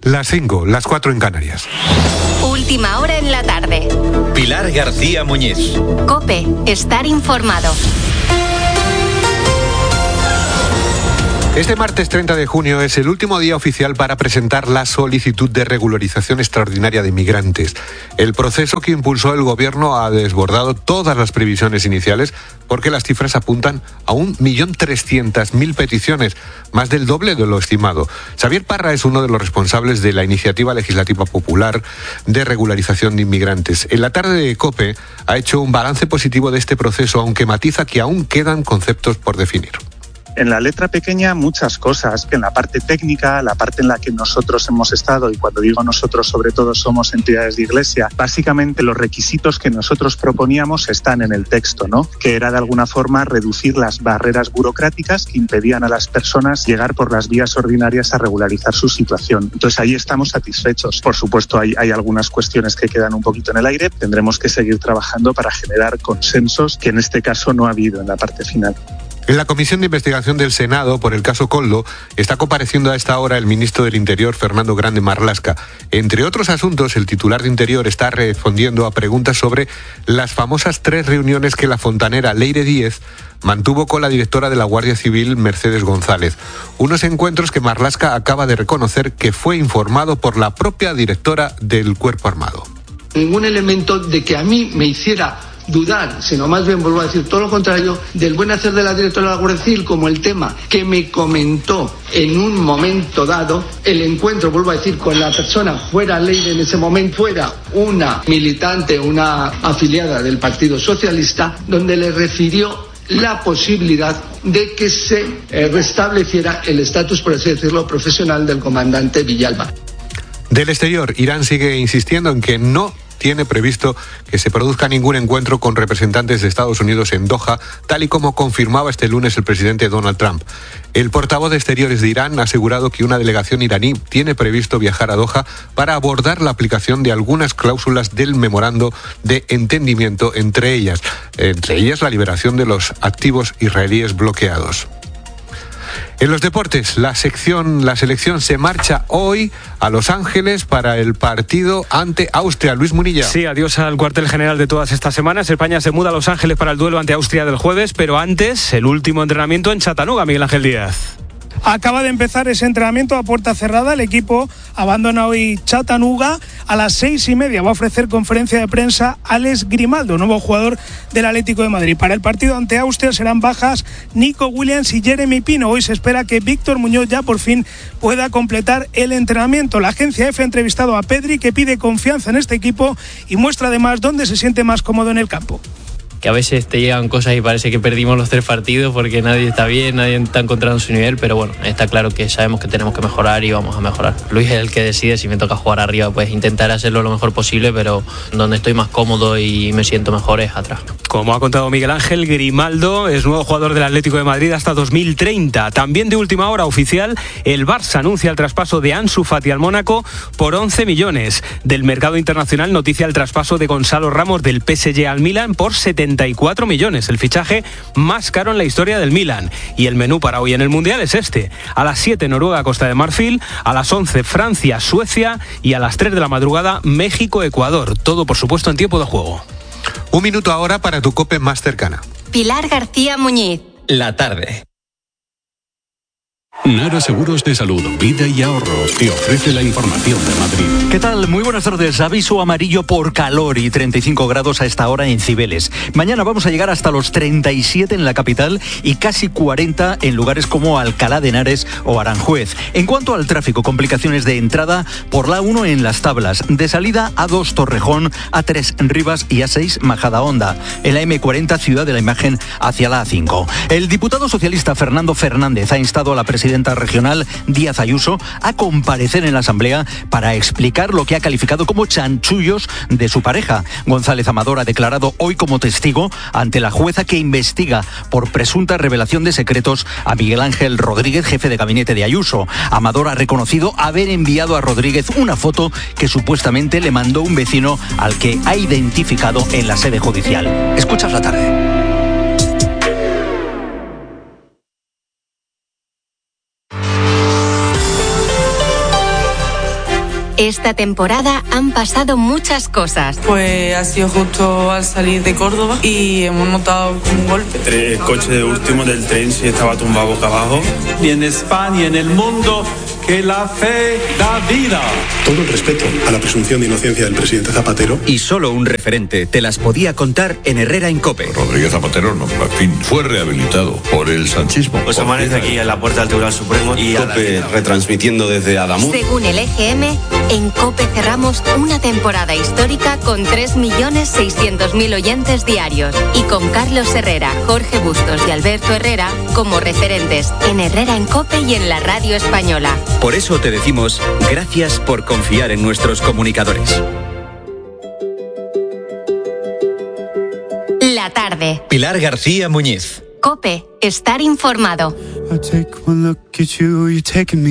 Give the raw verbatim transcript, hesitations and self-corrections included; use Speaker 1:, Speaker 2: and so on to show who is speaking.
Speaker 1: Las cinco, las cuatro en Canarias.
Speaker 2: Última hora en la tarde.
Speaker 3: Pilar García Muñiz.
Speaker 2: COPE, estar informado.
Speaker 1: Este martes treinta de junio es el último día oficial para presentar la solicitud de regularización extraordinaria de inmigrantes. El proceso que impulsó el gobierno ha desbordado todas las previsiones iniciales porque las cifras apuntan a un millón trescientas mil peticiones, más del doble de lo estimado. Xavier Parra es uno de los responsables de la iniciativa legislativa popular de regularización de inmigrantes. En la tarde de COPE ha hecho un balance positivo de este proceso, aunque matiza que aún quedan conceptos por definir.
Speaker 4: En la letra pequeña muchas cosas, en la parte técnica, la parte en la que nosotros hemos estado, y cuando digo nosotros sobre todo somos entidades de iglesia, básicamente los requisitos que nosotros proponíamos están en el texto, ¿no? Que era de alguna forma reducir las barreras burocráticas que impedían a las personas llegar por las vías ordinarias a regularizar su situación. Entonces ahí estamos satisfechos. Por supuesto hay, hay algunas cuestiones que quedan un poquito en el aire, tendremos que seguir trabajando para generar consensos que en este caso no ha habido en la parte final.
Speaker 1: En la Comisión de Investigación del Senado por el caso Koldo está compareciendo a esta hora el ministro del Interior, Fernando Grande Marlaska. Entre otros asuntos, el titular de Interior está respondiendo a preguntas sobre las famosas tres reuniones que la fontanera Leire Díez mantuvo con la directora de la Guardia Civil, Mercedes González. Unos encuentros que Marlaska acaba de reconocer que fue informado por la propia directora del Cuerpo Armado.
Speaker 5: Ningún elemento de que a mí me hiciera dudar, sino más bien, vuelvo a decir todo lo contrario, del buen hacer de la directora de la Guardia Civil, como el tema que me comentó en un momento dado, el encuentro, vuelvo a decir, con la persona fuera ley en ese momento, fuera una militante, una afiliada del Partido Socialista, donde le refirió la posibilidad de que se eh, restableciera el estatus, por así decirlo, profesional del comandante Villalba.
Speaker 1: Del exterior, Irán sigue insistiendo en que no tiene previsto que se produzca ningún encuentro con representantes de Estados Unidos en Doha, tal y como confirmaba este lunes el presidente Donald Trump. El portavoz de Exteriores de Irán ha asegurado que una delegación iraní tiene previsto viajar a Doha para abordar la aplicación de algunas cláusulas del memorando de entendimiento, entre ellas, entre ellas la liberación de los activos israelíes bloqueados. En los deportes, la sección, la selección se marcha hoy a Los Ángeles para el partido ante Austria. Luis Munilla.
Speaker 6: Sí, adiós al cuartel general de todas estas semanas. España se muda a Los Ángeles para el duelo ante Austria del jueves, pero antes, el último entrenamiento en Chattanooga, Miguel Ángel Díaz.
Speaker 7: Acaba de empezar ese entrenamiento a puerta cerrada. El equipo abandona hoy Chattanooga. A las seis y media va a ofrecer conferencia de prensa Alex Grimaldo, nuevo jugador del Atlético de Madrid. Para el partido ante Austria serán bajas Nico Williams y Jeremy Pino. Hoy se espera que Víctor Muñoz ya por fin pueda completar el entrenamiento. La agencia F ha entrevistado a Pedri, que pide confianza en este equipo y muestra además dónde se siente más cómodo en el campo.
Speaker 8: Que a veces te llegan cosas y parece que perdimos los tres partidos porque nadie está bien, nadie está encontrando su nivel, pero bueno, está claro que sabemos que tenemos que mejorar y vamos a mejorar. Luis es el que decide, si me toca jugar arriba, pues intentar hacerlo lo mejor posible, pero donde estoy más cómodo y me siento mejor es atrás.
Speaker 6: Como ha contado Miguel Ángel, Grimaldo es nuevo jugador del Atlético de Madrid hasta dos mil treinta. También de última hora oficial, el Barça anuncia el traspaso de Ansu Fati al Mónaco por once millones. Del mercado internacional noticia el traspaso de Gonzalo Ramos del P S G al Milan por setenta y cuatro millones, el fichaje más caro en la historia del Milan. Y el menú para hoy en el Mundial es este: a las siete Noruega, Costa de Marfil, a las once Francia, Suecia y a las tres de la madrugada México, Ecuador. Todo por supuesto en tiempo de juego.
Speaker 1: Un minuto ahora para tu COPE más cercana.
Speaker 2: Pilar García Muñiz.
Speaker 3: La tarde.
Speaker 9: Nara Seguros de Salud, Vida y Ahorros te ofrece la información de Madrid.
Speaker 10: ¿Qué tal? Muy buenas tardes. Aviso amarillo por calor y treinta y cinco grados a esta hora en Cibeles. Mañana vamos a llegar hasta los treinta y siete en la capital y casi cuarenta en lugares como Alcalá de Henares o Aranjuez. En cuanto al tráfico, complicaciones de entrada por la A uno en Las Tablas, de salida A dos Torrejón, A tres Rivas y A seis Majadahonda. En la eme cuarenta Ciudad de la Imagen hacia la A cinco. El diputado socialista Fernando Fernández ha instado a la presidenta regional Díaz Ayuso a comparecer en la Asamblea para explicar lo que ha calificado como chanchullos de su pareja. González Amador ha declarado hoy como testigo ante la jueza que investiga por presunta revelación de secretos a Miguel Ángel Rodríguez, jefe de gabinete de Ayuso. Amador ha reconocido haber enviado a Rodríguez una foto que supuestamente le mandó un vecino al que ha identificado en la sede judicial. Escuchas la tarde.
Speaker 2: Esta temporada han pasado muchas cosas.
Speaker 11: Pues ha sido justo al salir de Córdoba y hemos notado un golpe.
Speaker 12: El coche de último del tren sí estaba tumbado boca abajo.
Speaker 13: Y en España y en el mundo, que la fe da vida.
Speaker 14: Todo el respeto a la presunción de inocencia del presidente Zapatero.
Speaker 15: Y solo un referente te las podía contar en Herrera en COPE.
Speaker 16: Rodríguez Zapatero, no, en fin, fue rehabilitado por el sanchismo.
Speaker 17: Pues amanece aquí en la puerta del Tribunal Supremo y
Speaker 18: COPE retransmitiendo desde Adamuz.
Speaker 2: Según el E G M, en COPE cerramos una temporada histórica con tres millones seiscientos mil oyentes diarios y con Carlos Herrera, Jorge Bustos y Alberto Herrera como referentes en Herrera en COPE y en la radio española.
Speaker 15: Por eso te decimos gracias por confiar en nuestros comunicadores.
Speaker 2: La tarde.
Speaker 3: Pilar García Muñiz.
Speaker 2: COPE, estar informado.